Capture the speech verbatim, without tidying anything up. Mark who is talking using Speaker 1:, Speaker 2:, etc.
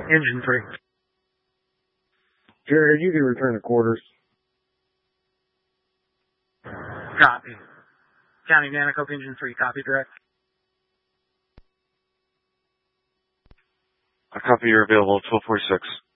Speaker 1: Engine three.
Speaker 2: Jared, you can return to quarters.
Speaker 1: Copy. County Nanacoke, Engine three, copy direct.
Speaker 3: I copy you're available, twelve forty-six.